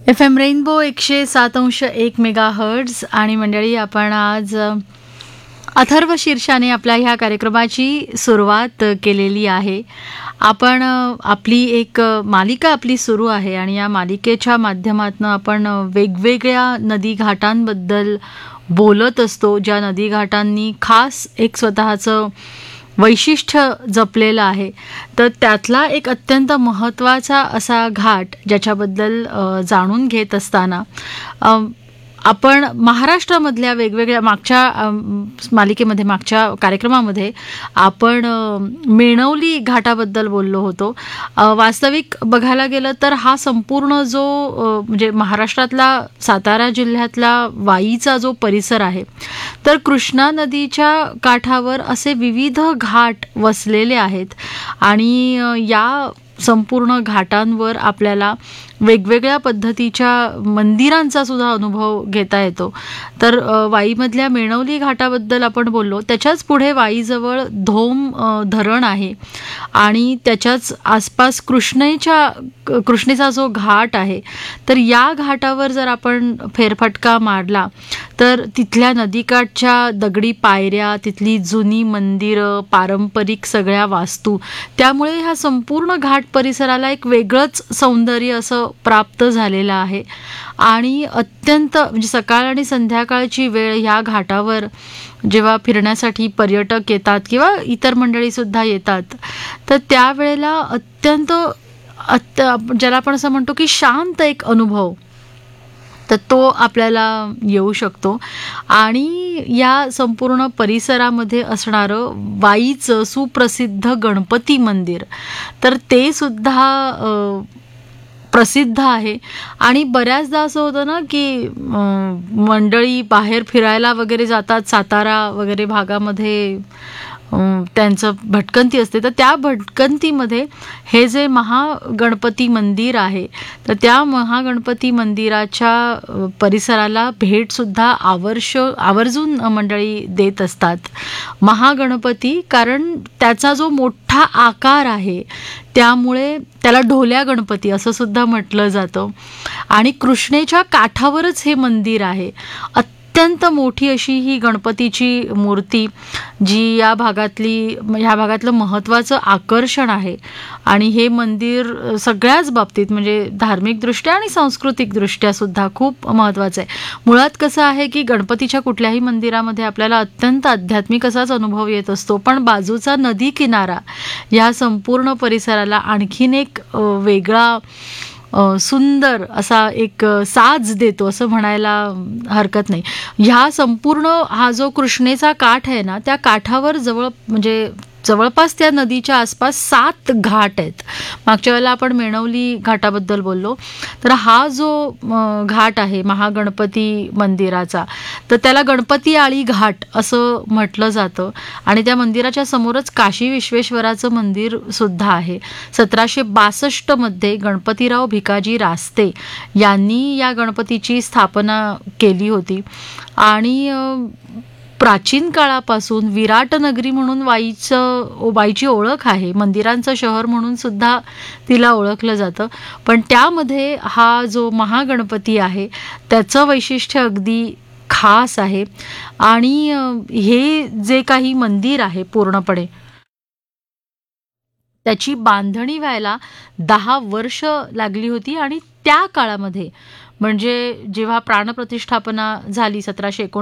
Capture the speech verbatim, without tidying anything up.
F M rainbow एकशे सात अंश एक मेगा हर्ट्ज आणि मंडळी आपण आज अ, अथर्व शीर्षाने आपल्या ह्या कार्यक्रमाची सुरुवात केलेली आहे. आपण अ, आपली एक अ, मालिका आपली सुरू आहे आणि या मालिकेच्या माध्यमातून आपण अ, वेगवेगळ्या नदी घाटांबद्दल बोलत असतो, ज्या नदी घाटांनी खास एक स्वतःचं वैशिष्ट्य जपलेलं आहे. तर त्यातला एक अत्यंत महत्त्वाचा असा घाट ज्याच्याबद्दल अ, जाणून घेत असताना अ, आपण महाराष्ट्रामधल्या वेगवेगळ्या मागच्या अ, मालिकेमध्ये मागच्या कार्यक्रमामध्ये आपण अ, मेणवली घाटाबद्दल बोललो होतो. अ, वास्तविक बघायला गेलं तर हा संपूर्ण जो अ, म्हणजे महाराष्ट्रातला सातारा जिल्ह्यातला वाईचा जो परिसर आहे, तर कृष्णा नदीच्या काठावर असे विविध घाट वसलेले आहेत आणि अ, या संपूर्ण घाटांवर आपल्याला वेगवेगळ्या पद्धतीच्या मंदिरांचा सुद्धा अनुभव घेता येतो. तर अ, वाईमधल्या मेणवली घाटाबद्दल आपण बोललो. त्याच्याच पुढे वाईजवळ धोम अ, धरण आहे आणि त्याच्याच आसपास कृष्णेच्या क- कृष्णेचा जो घाट आहे, तर या घाटावर जर आपण फेरफटका मारला तर तिथल्या नदीकाठच्या दगडी पायऱ्या, तिथली जुनी मंदिरं, पारंपरिक सगळ्या वास्तू, त्यामुळे ह्या संपूर्ण घाट परिसराला एक वेगळंच सौंदर्य असं प्राप्त झालेलं आहे. आणि अत्यंत म्हणजे सकाळ आणि संध्याकाळची वेळ ह्या घाटावर जेव्हा फिरण्यासाठी पर्यटक येतात किंवा इतर मंडळीसुद्धा येतात, तर त्यावेळेला अत्यंत अत्य ज्याला आपण असं म्हणतो की शांत एक अनुभव, तर तो आपल्याला येऊ शकतो. आणि या संपूर्ण परिसरामध्ये असणारं वाईचं सुप्रसिद्ध गणपती मंदिर, तर ते सुद्धा अ, प्रसिद्ध आहे. आणि बऱ्याचदा असं होतं ना की अ, मंडळी बाहेर फिरायला वगैरे जातात, सातारा वगैरे भागामध्ये अ, त्यांचं भटकंती असते, तर त्या भटकंतीमध्ये हे जे महागणपती मंदिर आहे, तर त्या महागणपती मंदिराच्या अ, परिसराला भेटसुद्धा आवर्ष आवर्जून मंडळी देत असतात. महागणपती कारण त्याचा जो मोठा आकार आहे, त्यामुळे त्याला ढोल्या गणपती असं सुद्धा म्हटलं जातं. आणि कृष्णेच्या काठावरच हे मंदिर आहे. अत्यंत मोठी अशी ही गणपतीची मूर्ती, जी या भागातली ह्या भागातलं महत्त्वाचं आकर्षण आहे. आणि हे मंदिर अ, सगळ्याच बाबतीत म्हणजे धार्मिकदृष्ट्या आणि सांस्कृतिकदृष्ट्या सुद्धा खूप महत्त्वाचं आहे. मुळात कसं आहे की गणपतीच्या कुठल्याही मंदिरामध्ये आपल्याला अत्यंत आध्यात्मिक असाच अनुभव येत असतो, पण बाजूचा नदी किनारा या संपूर्ण परिसराला आणखीन एक अ, वेगळा अ, सुंदर असा एक अ, साज देतो असं म्हणायला हरकत नाही. ह्या संपूर्ण हा जो कृष्णेचा काठ आहे ना, त्या काठावर जवळ म्हणजे जवळपास त्या नदीच्या आसपास सात घाट आहेत. मागच्या वेळेला आपण मेणवली घाटाबद्दल बोललो, तर हा जो अ, घाट आहे महागणपती मंदिराचा, तर त्याला गणपती आळी घाट असं म्हटलं जातं. आणि त्या मंदिराच्या समोरच काशी विश्वेश्वराचं मंदिर सुद्धा आहे. सतराशे बासष्ट मध्ये गणपतीराव भिकाजी रास्ते यांनी या गणपतीची स्थापना केली होती. आणि अ, प्राचीन काळापासून विराट नगरी म्हणून वाईचं वाईची ओळख आहे. मंदिरांचं शहर म्हणून सुद्धा तिला ओळखलं जातं. पण त्यामध्ये हा जो महागणपती आहे, त्याचं वैशिष्ट्य अगदी खास आहे. आणि अ, हे जे काही मंदिर आहे पूर्णपणे, त्याची बांधणी व्हायला दहा वर्ष लागली होती. आणि त्या काळामध्ये म्हणजे जेव्हा प्राणप्रतिष्ठापना झाली सतराशे